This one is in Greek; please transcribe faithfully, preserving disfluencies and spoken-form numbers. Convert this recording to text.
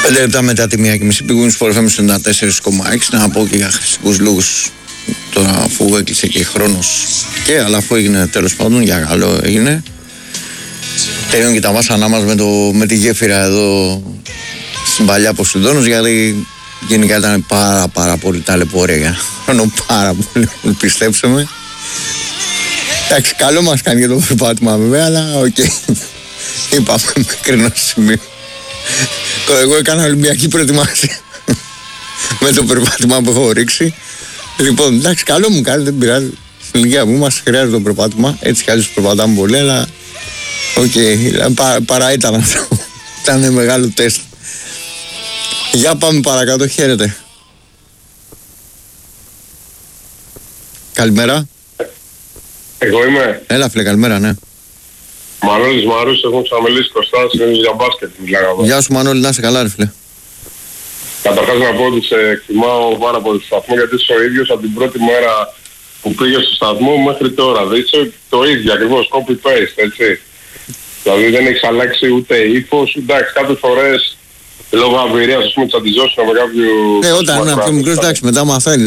Πέντε λεπτά μετά τη μία και μισή πήγουν στο εφ εμ ενενήντα τέσσερα κόμμα έξι. Να πω και για χρηστικούς λόγους τώρα, αφού έκλεισε και χρόνος και αλλά αφού έγινε τέλος πάντων, για καλό έγινε. Τελειώνουν και τα βάσανά μας με, το, με τη γέφυρα εδώ στην παλιά Ποσειδώνος, γιατί γενικά ήταν πάρα πάρα πολύ ταλαιπωρία για χρόνο, πάρα πολύ, πιστέψτε με. Εντάξει, καλό μας κάνει για το περπάτημα βέβαια, αλλά οκ. Okay. Είπαμε μέχρι ενός σημείου. Εγώ έκανα Ολυμπιακή προετοιμασία με το περπάτημα που έχω ρίξει. Λοιπόν, εντάξει, καλό μου κάνει, δεν πειράζει. Στην ηλικία μου μας χρειάζεται το περπάτημα. Έτσι κι άλλως περπατάμε πολύ, αλλά οκ, okay, πα, παρά ήταν αυτό. Ήταν μεγάλο τεστ. Για πάμε παρακάτω, χαίρετε. Καλημέρα. Εγώ είμαι. Έλα φίλε, καλημέρα, ναι. Μανώλης Μαρούς, έχουμε ξαναμιλήσει Κωστάς, είναι για μπάσκετ. Μιλάγαμε. Γεια σου Μανώλη, να είσαι καλά ρε φίλε. Καταρχάς να πω ότι σε εκτιμάω πάρα πολύ στο σταθμό, γιατί είσαι ο ίδιος από την πρώτη μέρα που πήγε στο σταθμό μέχρι τώρα. Δηλαδή είσαι το ίδιο ακριβώς, copy-paste, έτσι. Δηλαδή δεν έχεις αλλάξει ούτε ύφος, εντάξει, κάποιες φορές λόγω αμπειρίας, ας πούμε, τσαντιζόσουν με κάποιους... Ναι, όταν είναι πιο μικρός, εντάξει, μετά μαθαίνει.